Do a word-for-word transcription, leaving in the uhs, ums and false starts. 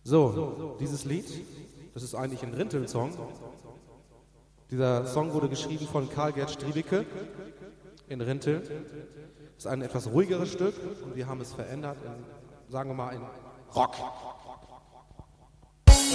So, dieses Lied, das ist eigentlich ein Rinteln-Song. Dieser Song wurde geschrieben von Karl-Gerd Striebeke in Rinteln. Ist ein etwas ruhigeres Stück und wir haben es verändert in, sagen wir mal, in Rock.